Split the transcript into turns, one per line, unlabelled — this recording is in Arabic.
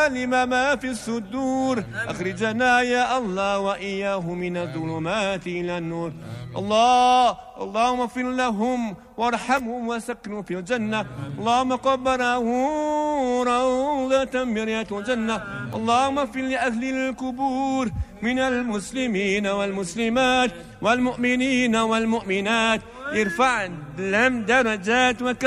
علم ما في الصدور أخرجنا يا الله وإياه من الظلمات إلى النور. اللهم اغفر لهم وارحمهم وسكنوا في الجنة. اللهم قبره روضة من رياض الجنة. اللهم اغفر لأهل القبور من المسلمين والمسلمات والمؤمنين والمؤمنات. ارفع لهم درجات